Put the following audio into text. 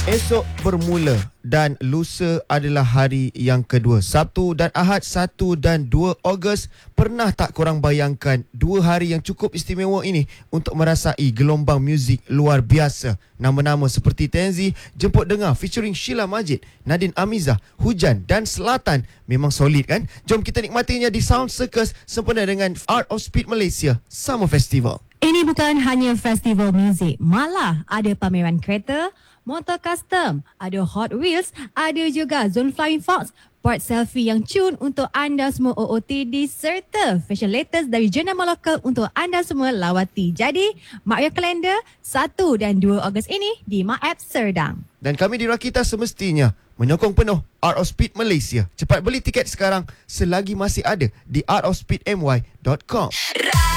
Esok bermula dan lusa adalah hari yang kedua. Sabtu dan Ahad 1 dan 2 Ogos. Pernah tak korang bayangkan 2 hari yang cukup istimewa ini untuk merasai gelombang muzik luar biasa? Nama-nama seperti Tenzi, Jemput Dengar featuring Sheila Majid, Nadine Amizah, Hujan dan Selatan. Memang solid kan? Jom kita nikmatinya di Sound Circus sempena dengan Art of Speed Malaysia Summer Festival. Ini bukan hanya festival muzik, malah ada pameran kereta, motor custom, ada Hot Wheels, ada juga Zone Flying Fox, port selfie yang cun untuk anda semua OOTD serta fashion latest dari jenama lokal untuk anda semua lawati. Jadi, mark your calendar 1 dan 2 Ogos ini di MAAP Serdang. Dan kami di Rakita semestinya menyokong penuh Art of Speed Malaysia. Cepat beli tiket sekarang selagi masih ada di artofspeedmy.com.